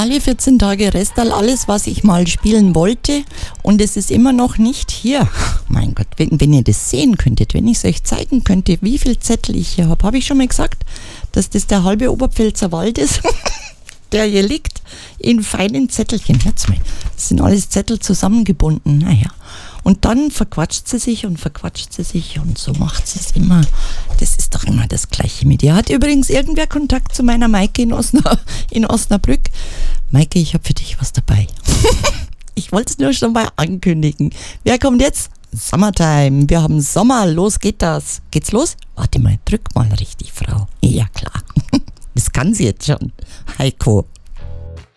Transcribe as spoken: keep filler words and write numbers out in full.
alle vierzehn Tage Restal, alles, was ich mal spielen wollte. Und es ist immer noch nicht hier. Mein Gott, wenn, wenn ihr das sehen könntet, wenn ich es euch zeigen könnte, wie viel Zettel ich hier habe. Habe ich schon mal gesagt, dass das der halbe Oberpfälzer Wald ist, der hier liegt, in feinen Zettelchen. Hört's mal, das sind alles Zettel zusammengebunden. Naja. Und dann verquatscht sie sich und verquatscht sie sich und so macht sie es immer. Das ist doch immer das Gleiche mit ihr. Hat übrigens irgendwer Kontakt zu meiner Maike in, Osna, in Osnabrück? Maike, ich habe für dich was dabei. Ich wollte es nur schon mal ankündigen. Wer kommt jetzt? Summertime. Wir haben Sommer. Los geht das. Geht's los? Warte mal, drück mal richtig, Frau. Ja, klar. Das kann sie jetzt schon. Heiko.